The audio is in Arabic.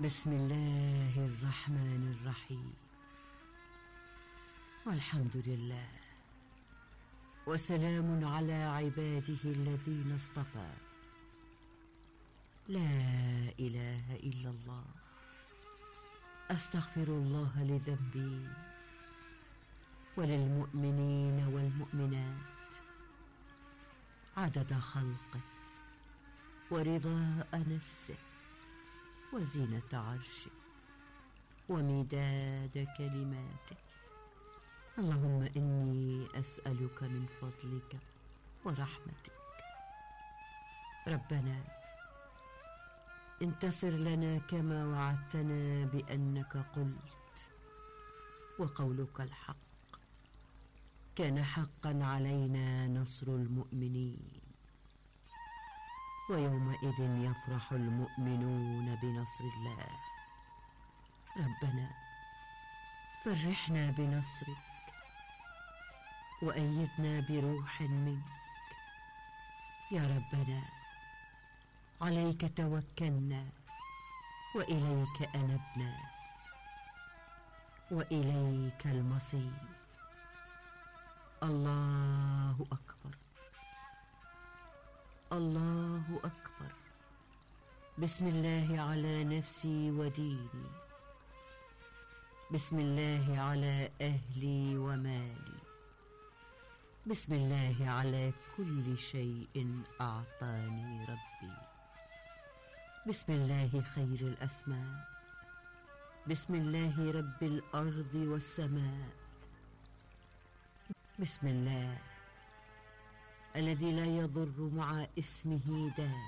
بسم الله الرحمن الرحيم. والحمد لله وسلام على عباده الذين اصطفى. لا إله إلا الله. أستغفر الله لذنبي وللمؤمنين والمؤمنات عدد خلقه ورضاء نفسه وزينة عرشه ومداد كلماته. اللهم إني أسألك من فضلك ورحمتك. ربنا انتصر لنا كما وعدتنا بأنك قلت، وقولك الحق. كان حقا علينا نصر المؤمنين، ويومئذ يفرح المؤمنون بنصر الله. ربنا فرحنا بنصرك وأيدنا بروح منك. يا ربنا عليك توكلنا وإليك أنبنا وإليك المصير. الله أكبر، الله أكبر. بسم الله على نفسي وديني، بسم الله على أهلي ومالي، بسم الله على كل شيء أعطاني ربي. بسم الله خير الأسماء، بسم الله رب الأرض والسماء. بسم الله الذي لا يضر مع اسمه داء